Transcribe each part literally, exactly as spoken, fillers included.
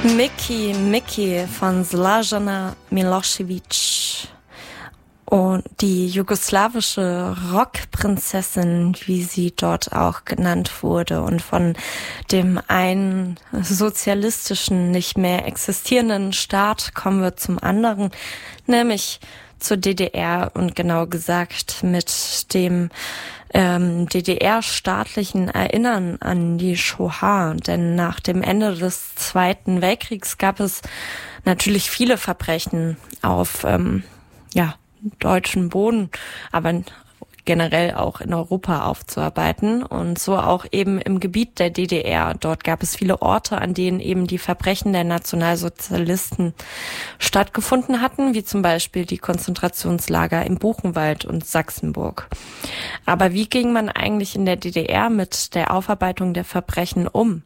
Miki Miki von Slajana Milošević und die jugoslawische Rockprinzessin, wie sie dort auch genannt wurde, und von dem einen sozialistischen, nicht mehr existierenden Staat kommen wir zum anderen, nämlich zur D D R und genau gesagt mit dem ähm, D D R-staatlichen Erinnern an die Shoah. Denn nach dem Ende des Zweiten Weltkriegs gab es natürlich viele Verbrechen auf ähm, ja deutschen Boden, aber generell auch in Europa aufzuarbeiten und so auch eben im Gebiet der D D R. Dort gab es viele Orte, an denen eben die Verbrechen der Nationalsozialisten stattgefunden hatten, wie zum Beispiel die Konzentrationslager im Buchenwald und Sachsenburg. Aber wie ging man eigentlich in der D D R mit der Aufarbeitung der Verbrechen um?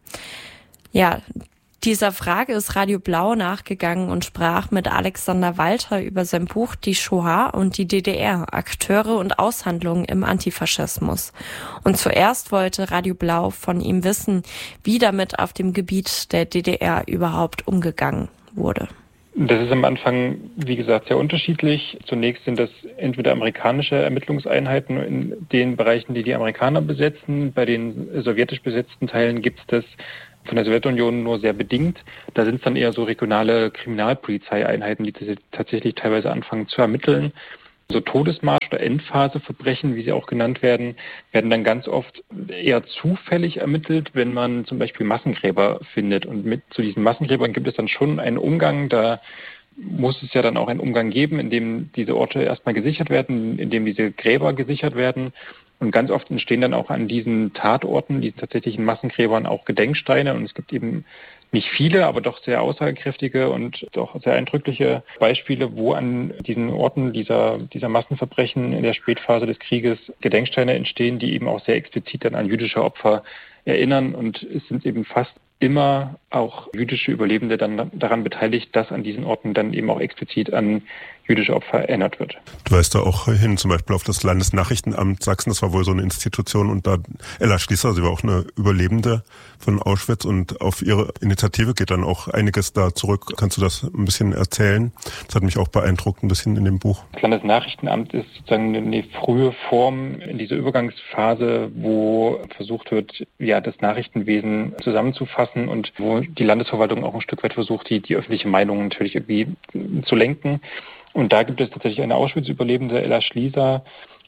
Ja, dieser Frage ist Radio Blau nachgegangen und sprach mit Alexander Walter über sein Buch Die Shoah und die D D R, Akteure und Aushandlungen im Antifaschismus. Und zuerst wollte Radio Blau von ihm wissen, wie damit auf dem Gebiet der D D R überhaupt umgegangen wurde. Das ist am Anfang, wie gesagt, sehr unterschiedlich. Zunächst sind das entweder amerikanische Ermittlungseinheiten in den Bereichen, die die Amerikaner besetzen. Bei den sowjetisch besetzten Teilen gibt es das von der Sowjetunion nur sehr bedingt. Da sind es dann eher so regionale Kriminalpolizeieinheiten, die t- tatsächlich teilweise anfangen zu ermitteln. So Todesmarsch oder Endphaseverbrechen, wie sie auch genannt werden, werden dann ganz oft eher zufällig ermittelt, wenn man zum Beispiel Massengräber findet. Und mit zu diesen Massengräbern gibt es dann schon einen Umgang. Da muss es ja dann auch einen Umgang geben, in dem diese Orte erstmal gesichert werden, in dem diese Gräber gesichert werden. Und ganz oft entstehen dann auch an diesen Tatorten, diesen tatsächlichen Massengräbern, auch Gedenksteine. Und es gibt eben nicht viele, aber doch sehr aussagekräftige und doch sehr eindrückliche Beispiele, wo an diesen Orten dieser, dieser Massenverbrechen in der Spätphase des Krieges Gedenksteine entstehen, die eben auch sehr explizit dann an jüdische Opfer erinnern. Und es sind eben fast immer auch jüdische Überlebende dann daran beteiligt, dass an diesen Orten dann eben auch explizit an jüdische Opfer erinnert wird. Du weist da auch hin, zum Beispiel auf das Landesnachrichtenamt Sachsen, das war wohl so eine Institution, und da Ella Schließer, sie war auch eine Überlebende von Auschwitz, und auf ihre Initiative geht dann auch einiges da zurück. Kannst du das ein bisschen erzählen? Das hat mich auch beeindruckt ein bisschen in dem Buch. Das Landesnachrichtenamt ist sozusagen eine frühe Form in dieser Übergangsphase, wo versucht wird, ja, das Nachrichtenwesen zusammenzufassen und wo die Landesverwaltung auch ein Stück weit versucht, die, die öffentliche Meinung natürlich irgendwie zu lenken. Und da gibt es tatsächlich eine Auschwitz-Überlebende, Ella Schließer,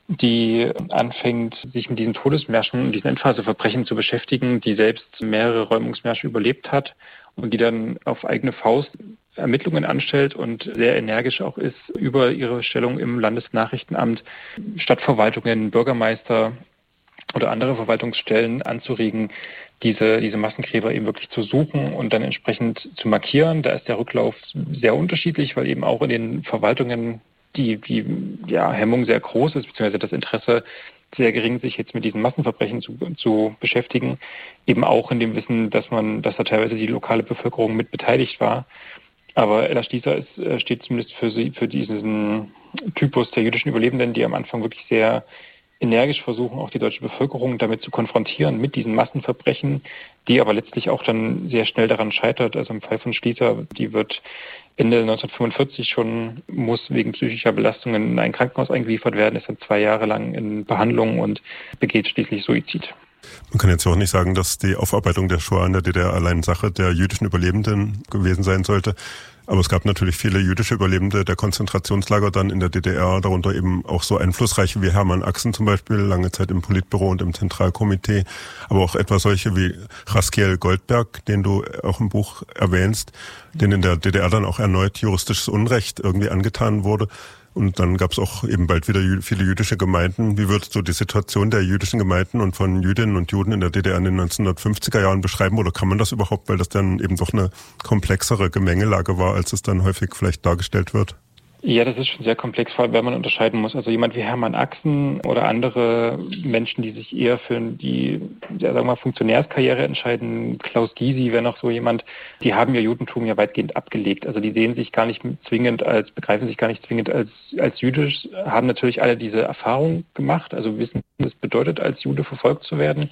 die anfängt, sich mit diesen Todesmärschen und diesen Endphaseverbrechen zu beschäftigen, die selbst mehrere Räumungsmärsche überlebt hat und die dann auf eigene Faust Ermittlungen anstellt und sehr energisch auch ist, über ihre Stellung im Landesnachrichtenamt Stadtverwaltungen, Bürgermeister oder andere Verwaltungsstellen anzuregen, diese, diese Massengräber eben wirklich zu suchen und dann entsprechend zu markieren. Da ist der Rücklauf sehr unterschiedlich, weil eben auch in den Verwaltungen die, die ja, Hemmung sehr groß ist, beziehungsweise das Interesse sehr gering, sich jetzt mit diesen Massenverbrechen zu, zu beschäftigen. Eben auch in dem Wissen, dass man, dass da teilweise die lokale Bevölkerung mit beteiligt war. Aber Ella Schließer ist, steht zumindest für sie, für diesen Typus der jüdischen Überlebenden, die am Anfang wirklich sehr energisch versuchen, auch die deutsche Bevölkerung damit zu konfrontieren, mit diesen Massenverbrechen, die aber letztlich auch dann sehr schnell daran scheitert. Also im Fall von Schließer, die wird Ende neunzehnhundertfünfundvierzig schon, muss wegen psychischer Belastungen in ein Krankenhaus eingeliefert werden, ist dann zwei Jahre lang in Behandlung und begeht schließlich Suizid. Man kann jetzt auch nicht sagen, dass die Aufarbeitung der Shoah in der D D R allein Sache der jüdischen Überlebenden gewesen sein sollte. Aber es gab natürlich viele jüdische Überlebende der Konzentrationslager dann in der D D R, darunter eben auch so einflussreiche wie Hermann Axen zum Beispiel, lange Zeit im Politbüro und im Zentralkomitee, aber auch etwa solche wie Raskiel Goldberg, den du auch im Buch erwähnst, denen in der D D R dann auch erneut juristisches Unrecht irgendwie angetan wurde. Und dann gab es auch eben bald wieder jü- viele jüdische Gemeinden. Wie würdest du die Situation der jüdischen Gemeinden und von Jüdinnen und Juden in der D D R in den neunzehnhundertfünfziger Jahren beschreiben? Oder kann man das überhaupt, weil das dann eben doch eine komplexere Gemengelage war, als es dann häufig vielleicht dargestellt wird? Ja, das ist schon sehr komplex, vor allem wenn man unterscheiden muss. Also jemand wie Hermann Axen oder andere Menschen, die sich eher für die, ja, sagen wir mal, Funktionärskarriere entscheiden, Klaus Gysi wäre noch so jemand, die haben ihr Judentum ja weitgehend abgelegt. Also die sehen sich gar nicht zwingend als, begreifen sich gar nicht zwingend als, als jüdisch, haben natürlich alle diese Erfahrung gemacht, also wissen, was es bedeutet, als Jude verfolgt zu werden.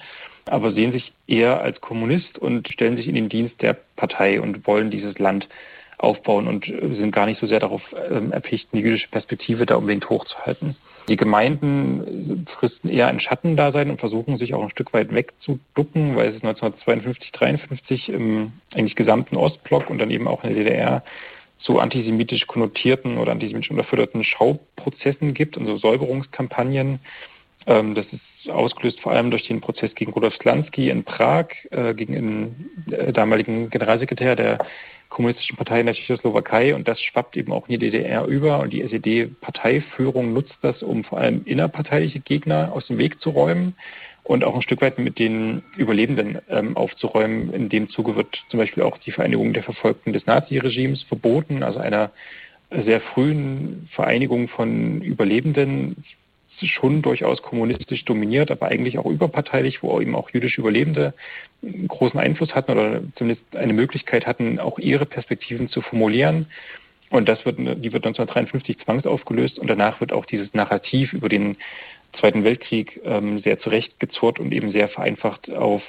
aber sehen sich eher als Kommunist und stellen sich in den Dienst der Partei und wollen dieses Land aufbauen und sind gar nicht so sehr darauf ähm, erpicht, eine jüdische Perspektive da unbedingt hochzuhalten. Die Gemeinden fristen eher ein Schattendasein und versuchen sich auch ein Stück weit wegzuducken, weil es neunzehnhundertzweiundfünfzig, dreiundfünfzig im eigentlich gesamten Ostblock und dann eben auch in der D D R so antisemitisch konnotierten oder antisemitisch unterfütterten Schauprozessen gibt und so Säuberungskampagnen. Ähm, das ist ausgelöst vor allem durch den Prozess gegen Rudolf Slansky in Prag, äh, gegen den äh, damaligen Generalsekretär der Kommunistischen Partei in der Tschechoslowakei, und das schwappt eben auch in die D D R über, und die S E D-Parteiführung nutzt das, um vor allem innerparteiliche Gegner aus dem Weg zu räumen und auch ein Stück weit mit den Überlebenden ähm, aufzuräumen. In dem Zuge wird zum Beispiel auch die Vereinigung der Verfolgten des Naziregimes verboten, also einer sehr frühen Vereinigung von Überlebenden, schon durchaus kommunistisch dominiert, aber eigentlich auch überparteilich, wo eben auch jüdische Überlebende einen großen Einfluss hatten oder zumindest eine Möglichkeit hatten, auch ihre Perspektiven zu formulieren. Und das wird, die wird neunzehnhundertdreiundfünfzig zwangsaufgelöst, und danach wird auch dieses Narrativ über den Zweiten Weltkrieg ähm, sehr zurechtgezurrt und eben sehr vereinfacht auf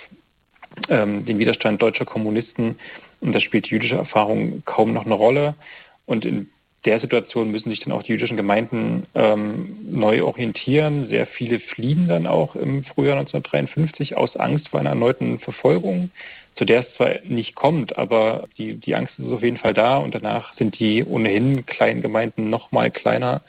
ähm, den Widerstand deutscher Kommunisten. Und da spielt die jüdische Erfahrung kaum noch eine Rolle. Und in der Situation müssen sich dann auch die jüdischen Gemeinden ähm, neu orientieren. Sehr viele fliehen dann auch im Frühjahr neunzehnhundertdreiundfünfzig aus Angst vor einer erneuten Verfolgung, zu der es zwar nicht kommt, aber die, die Angst ist auf jeden Fall da, und danach sind die ohnehin kleinen Gemeinden noch mal kleiner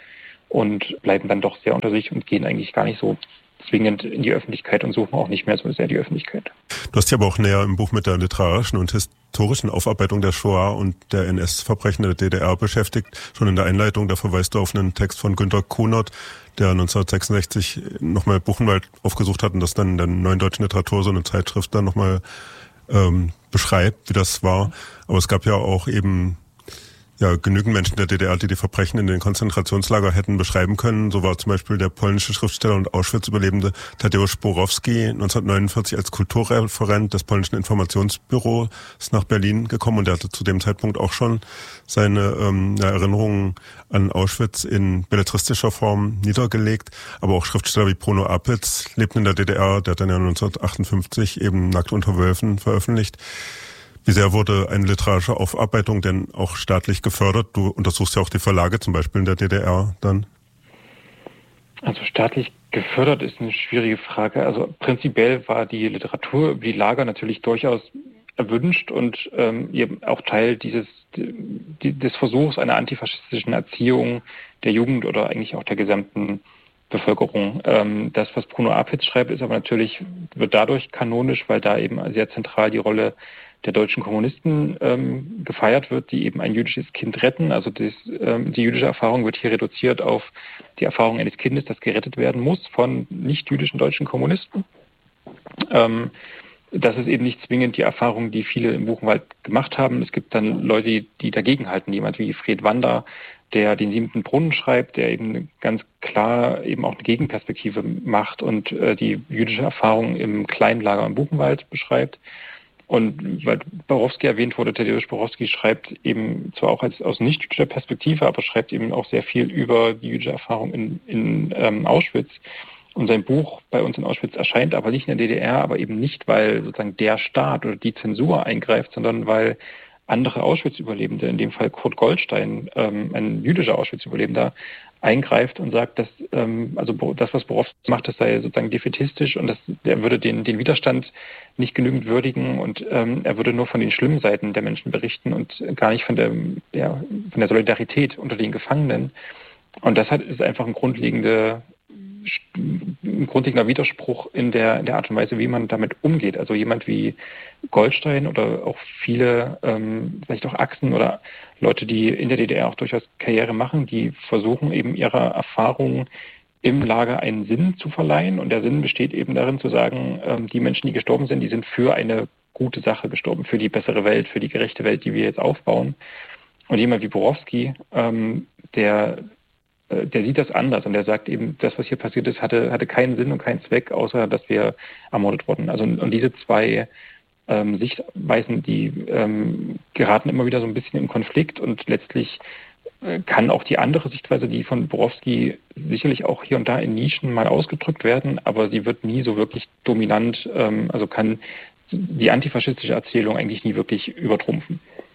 und bleiben dann doch sehr unter sich und gehen eigentlich gar nicht so zwingend in die Öffentlichkeit und suchen auch nicht mehr so sehr die Öffentlichkeit. Du hast dich aber auch näher im Buch mit der literarischen und historischen Aufarbeitung der Shoah und der N S-Verbrechen der D D R beschäftigt. Schon in der Einleitung, da verweist du auf einen Text von Günter Kunert, der neunzehnhundertsechsundsechzig nochmal Buchenwald aufgesucht hat und das dann in der Neuen Deutschen Literatur, so eine Zeitschrift, dann nochmal ähm, beschreibt, wie das war. Aber es gab ja auch eben ja, genügend Menschen der D D R, die die Verbrechen in den Konzentrationslager hätten beschreiben können. So war zum Beispiel der polnische Schriftsteller und Auschwitz-Überlebende Tadeusz Borowski neunzehnhundertneunundvierzig als Kulturreferent des polnischen Informationsbüros nach Berlin gekommen, und er hatte zu dem Zeitpunkt auch schon seine ähm, Erinnerungen an Auschwitz in belletristischer Form niedergelegt. Aber auch Schriftsteller wie Bruno Apitz lebten in der D D R, der hat dann ja neunzehnhundertachtundfünfzig eben Nackt unter Wölfen veröffentlicht. Wie sehr wurde eine literarische Aufarbeitung denn auch staatlich gefördert? Du untersuchst ja auch die Verlage, zum Beispiel in der D D R dann. Also staatlich gefördert ist eine schwierige Frage. Also prinzipiell war die Literatur über die Lager natürlich durchaus erwünscht und ähm, eben auch Teil dieses die, des Versuchs einer antifaschistischen Erziehung der Jugend oder eigentlich auch der gesamten Bevölkerung. Ähm, das, was Bruno Apitz schreibt, ist aber natürlich, wird dadurch kanonisch, weil da eben sehr zentral die Rolle der deutschen Kommunisten ähm, gefeiert wird, die eben ein jüdisches Kind retten. Also das, ähm, die jüdische Erfahrung wird hier reduziert auf die Erfahrung eines Kindes, das gerettet werden muss von nicht-jüdischen deutschen Kommunisten. Ähm, das ist eben nicht zwingend die Erfahrung, die viele im Buchenwald gemacht haben. Es gibt dann Leute, die, die dagegen halten. Jemand wie Fred Wander, der den siebenten Brunnen schreibt, der eben ganz klar eben auch eine Gegenperspektive macht und äh, die jüdische Erfahrung im Kleinlager im Buchenwald beschreibt. Und weil Borowski erwähnt wurde, Tadeusz Borowski schreibt eben zwar auch als, aus nicht-jüdischer Perspektive, aber schreibt eben auch sehr viel über die jüdische Erfahrung in, in ähm, Auschwitz. Und sein Buch bei uns in Auschwitz erscheint aber nicht in der D D R, aber eben nicht, weil sozusagen der Staat oder die Zensur eingreift, sondern weil andere Auschwitz-Überlebende, in dem Fall Kurt Goldstein, ähm, ein jüdischer Auschwitz-Überlebender, eingreift und sagt, dass ähm, also das, was Borowski macht, das sei sozusagen defaitistisch und das, er würde den, den Widerstand nicht genügend würdigen und ähm, er würde nur von den schlimmen Seiten der Menschen berichten und gar nicht von der, ja, von der Solidarität unter den Gefangenen. Und das hat, ist einfach ein grundlegender, ein grundlegender Widerspruch in der, in der Art und Weise, wie man damit umgeht. Also jemand wie Goldstein oder auch viele, ähm, vielleicht auch Achsen oder Leute, die in der D D R auch durchaus Karriere machen, die versuchen eben ihrer Erfahrung im Lager einen Sinn zu verleihen. Und der Sinn besteht eben darin zu sagen, ähm, die Menschen, die gestorben sind, die sind für eine gute Sache gestorben, für die bessere Welt, für die gerechte Welt, die wir jetzt aufbauen. Und jemand wie Borowski, ähm, der der sieht das anders und der sagt eben, das, was hier passiert ist, hatte, hatte keinen Sinn und keinen Zweck, außer dass wir ermordet wurden. Also und diese zwei ähm, Sichtweisen, die ähm, geraten immer wieder so ein bisschen im Konflikt und letztlich kann auch die andere Sichtweise, die von Borowski sicherlich auch hier und da in Nischen mal ausgedrückt werden, aber sie wird nie so wirklich dominant, ähm, also kann die antifaschistische Erzählung eigentlich nie wirklich übertrumpfen.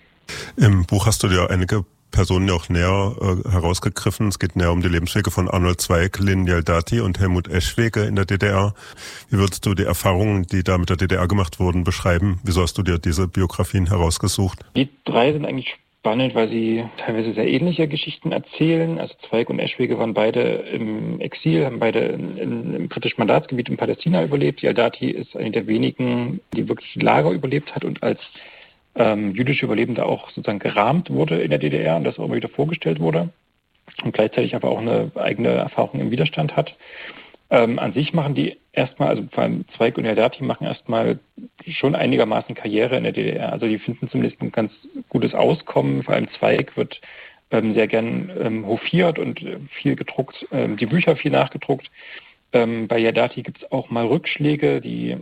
Im Buch hast du dir einige Personen ja auch näher äh, herausgegriffen. Es geht näher um die Lebenswege von Arnold Zweig, Lin Yaldati und Helmut Eschwege in der D D R. Wie würdest du die Erfahrungen, die da mit der D D R gemacht wurden, beschreiben? Wieso hast du dir diese Biografien herausgesucht? Die drei sind eigentlich spannend, weil sie teilweise sehr ähnliche Geschichten erzählen. Also Zweig und Eschwege waren beide im Exil, haben beide in, in, im britischen Mandatsgebiet in Palästina überlebt. Yaldati ist eine der wenigen, die wirklich Lager überlebt hat und als ähm, jüdische Überlebende auch sozusagen gerahmt wurde in der D D R und das auch immer wieder vorgestellt wurde und gleichzeitig aber auch eine eigene Erfahrung im Widerstand hat. Ähm, an sich machen die erstmal, also vor allem Zweig und Yaldati machen erstmal schon einigermaßen Karriere in der D D R. Also die finden zumindest ein ganz gutes Auskommen. Vor allem Zweig wird ähm, sehr gern ähm, hofiert und äh, viel gedruckt, ähm, die Bücher viel nachgedruckt. Ähm, bei Yaldati gibt es auch mal Rückschläge, die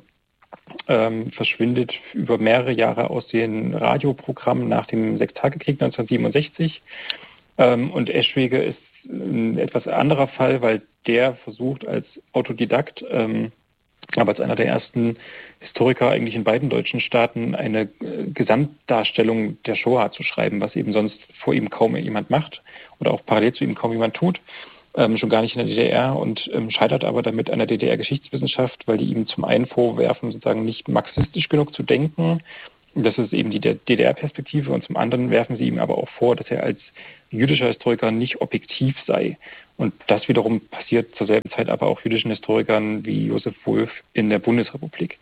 ähm, verschwindet über mehrere Jahre aus den Radioprogrammen nach dem Sechstagekrieg neunzehnhundertsiebenundsechzig. Ähm, und Eschwege ist ein etwas anderer Fall, weil der versucht als Autodidakt, ähm, aber als einer der ersten Historiker eigentlich in beiden deutschen Staaten eine äh, Gesamtdarstellung der Shoah zu schreiben, was eben sonst vor ihm kaum jemand macht oder auch parallel zu ihm kaum jemand tut, ähm, schon gar nicht in der D D R und ähm, scheitert aber damit an der D D R-Geschichtswissenschaft, weil die ihm zum einen vorwerfen, sozusagen nicht marxistisch genug zu denken. Das ist eben die D D R-Perspektive und zum anderen werfen sie ihm aber auch vor, dass er als jüdischer Historiker nicht objektiv sei. Und das wiederum passiert zur selben Zeit aber auch jüdischen Historikern wie Josef Wulff in der Bundesrepublik.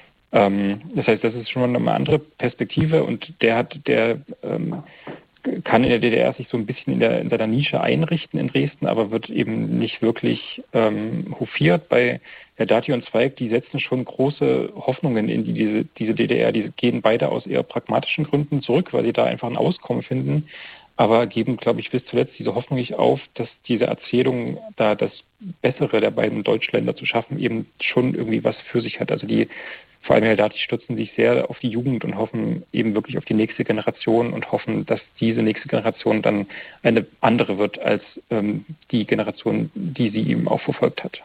Ähm, das heißt, das ist schon eine andere Perspektive und der hat, der ähm, kann in der D D R sich so ein bisschen in, der, in seiner Nische einrichten in Dresden, aber wird eben nicht wirklich ähm, hofiert. Bei Yaldati und Zweig, die setzen schon große Hoffnungen in die, diese, diese D D R. Die gehen beide aus eher pragmatischen Gründen zurück, weil sie da einfach ein Auskommen finden, aber geben, glaube ich, bis zuletzt diese Hoffnung nicht auf, dass diese Erzählung, da das Bessere der beiden Deutschländer zu schaffen, eben schon irgendwie was für sich hat. Also die Vor allem Yaldati stützen sich sehr auf die Jugend und hoffen eben wirklich auf die nächste Generation und hoffen, dass diese nächste Generation dann eine andere wird als ähm, die Generation, die sie ihm auch verfolgt hat.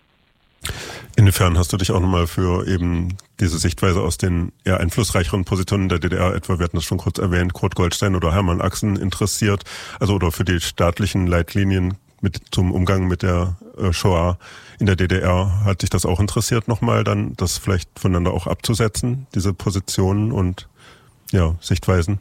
Inwiefern hast du dich auch nochmal für eben diese Sichtweise aus den eher einflussreicheren Positionen der D D R, etwa wir hatten das schon kurz erwähnt, Kurt Goldstein oder Hermann Axen interessiert, also oder für die staatlichen Leitlinien mit zum Umgang mit der äh, Shoah in der D D R, hat dich das auch interessiert nochmal dann, das vielleicht voneinander auch abzusetzen, diese Positionen und ja, Sichtweisen?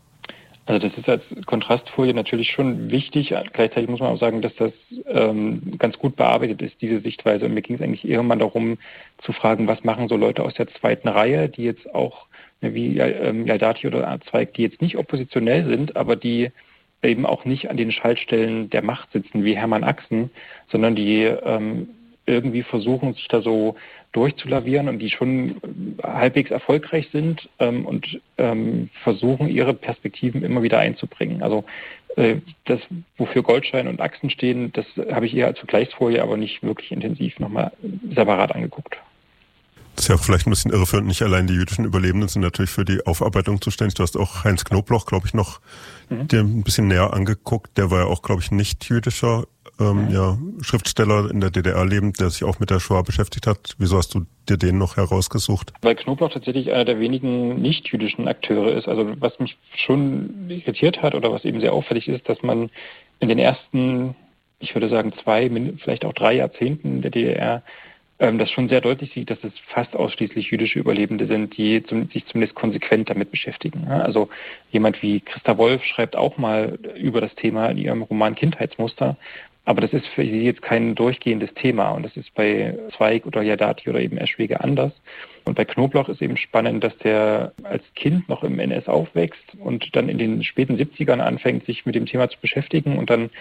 Also das ist als Kontrastfolie natürlich schon wichtig. Gleichzeitig muss man auch sagen, dass das ähm, ganz gut bearbeitet ist, diese Sichtweise. Und mir ging es eigentlich eher mal darum zu fragen, was machen so Leute aus der zweiten Reihe, die jetzt auch, ne, wie ähm, Yaldati oder Zweig, die jetzt nicht oppositionell sind, aber die eben auch nicht an den Schaltstellen der Macht sitzen wie Hermann Axen, sondern die ähm, irgendwie versuchen, sich da so durchzulavieren und die schon halbwegs erfolgreich sind ähm, und ähm, versuchen, ihre Perspektiven immer wieder einzubringen. Also äh, das, wofür Goldstein und Axen stehen, das habe ich eher als Vergleichsfolie, aber nicht wirklich intensiv nochmal separat angeguckt. Das ist ja auch vielleicht ein bisschen irreführend. Nicht allein die jüdischen Überlebenden sind natürlich für die Aufarbeitung zuständig. Du hast auch Heinz Knobloch, glaube ich, noch mhm. dir ein bisschen näher angeguckt. Der war ja auch, glaube ich, nicht jüdischer ähm, mhm. ja, Schriftsteller in der D D R lebend, der sich auch mit der Shoah beschäftigt hat. Wieso hast du dir den noch herausgesucht? Weil Knobloch tatsächlich einer der wenigen nicht-jüdischen Akteure ist. Also was mich schon irritiert hat oder was eben sehr auffällig ist, dass man in den ersten, ich würde sagen, zwei, vielleicht auch drei Jahrzehnten der D D R das schon sehr deutlich sieht, dass es fast ausschließlich jüdische Überlebende sind, die zum, sich zumindest konsequent damit beschäftigen. Also jemand wie Christa Wolf schreibt auch mal über das Thema in ihrem Roman Kindheitsmuster, aber das ist für sie jetzt kein durchgehendes Thema und das ist bei Zweig oder Yaldati oder eben Eschwege anders. Und bei Knobloch ist eben spannend, dass der als Kind noch im N S aufwächst und dann in den späten siebzigern anfängt, sich mit dem Thema zu beschäftigen und dann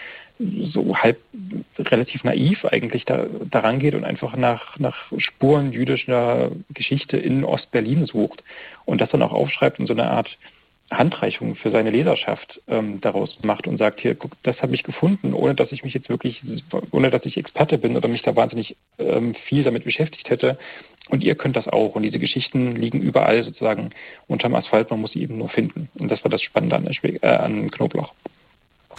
so halb relativ naiv eigentlich da, daran geht und einfach nach, nach Spuren jüdischer Geschichte in Ostberlin sucht und das dann auch aufschreibt und so eine Art Handreichung für seine Leserschaft ähm, daraus macht und sagt, hier, guck, das habe ich gefunden, ohne dass ich mich jetzt wirklich, ohne dass ich Experte bin oder mich da wahnsinnig ähm, viel damit beschäftigt hätte. Und ihr könnt das auch. Und diese Geschichten liegen überall sozusagen unterm Asphalt, man muss sie eben nur finden. Und das war das Spannende an, der Schwä- äh, an Knobloch.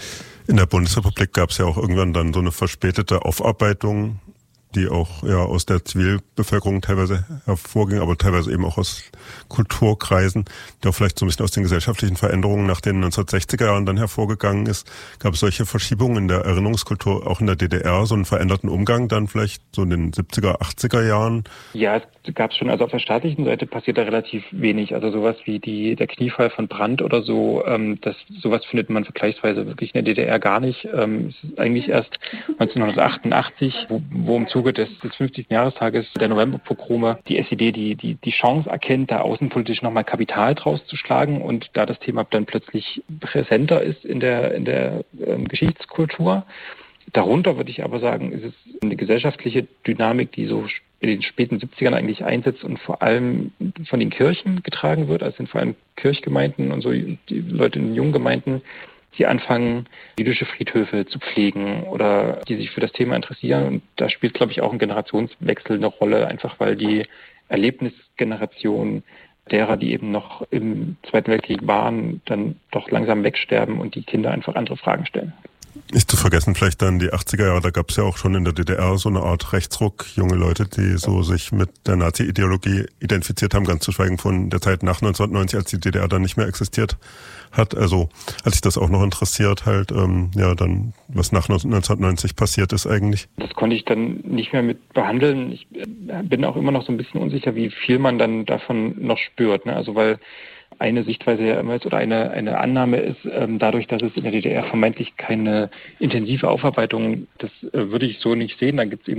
In der Bundesrepublik gab es ja auch irgendwann dann so eine verspätete Aufarbeitung, die auch ja aus der Zivilbevölkerung teilweise hervorging, aber teilweise eben auch aus Kulturkreisen, die auch vielleicht so ein bisschen aus den gesellschaftlichen Veränderungen nach den neunzehnhundertsechziger Jahren dann hervorgegangen ist. Gab es solche Verschiebungen in der Erinnerungskultur, auch in der D D R, so einen veränderten Umgang dann vielleicht so in den siebziger, achtziger Jahren? Ja, es gab es schon. Also auf der staatlichen Seite passiert da relativ wenig. Also sowas wie die der Kniefall von Brandt oder so, ähm, das sowas findet man vergleichsweise wirklich in der D D R gar nicht. Ähm, es ist eigentlich erst neunzehnhundertachtundachtzig, wo, wo im Zuge des, des fünfzigsten Jahrestages der Novemberpogrome die S E D die, die, die Chance erkennt, da außenpolitisch nochmal Kapital draus zu schlagen, und da das Thema dann plötzlich präsenter ist in der, in der ähm, Geschichtskultur. Darunter würde ich aber sagen, ist es eine gesellschaftliche Dynamik, die so in den späten siebzigern eigentlich einsetzt und vor allem von den Kirchen getragen wird. Also sind vor allem Kirchgemeinden und so die Leute in den jungen Gemeinden, die anfangen, jüdische Friedhöfe zu pflegen oder die sich für das Thema interessieren. Und da spielt, glaube ich, auch ein Generationswechsel eine Rolle, einfach weil die Erlebnisgeneration derer, die eben noch im Zweiten Weltkrieg waren, dann doch langsam wegsterben und die Kinder einfach andere Fragen stellen. Nicht zu vergessen vielleicht dann die achtziger Jahre, da gab es ja auch schon in der D D R so eine Art Rechtsruck, junge Leute, die so sich mit der Nazi-Ideologie identifiziert haben, ganz zu schweigen von der Zeit nach neunzehnhundertneunzig, als die D D R dann nicht mehr existiert hat. Also hat sich das auch noch interessiert halt, ähm, ja dann, was nach neunzehnhundertneunzig passiert ist eigentlich. Das konnte ich dann nicht mehr mit behandeln. Ich bin auch immer noch so ein bisschen unsicher, wie viel man dann davon noch spürt, ne? Also weil eine Sichtweise ja immer ist oder eine, eine Annahme ist, ähm, dadurch, dass es in der D D R vermeintlich keine intensive Aufarbeitung, das äh, würde ich so nicht sehen. Dann gibt es eben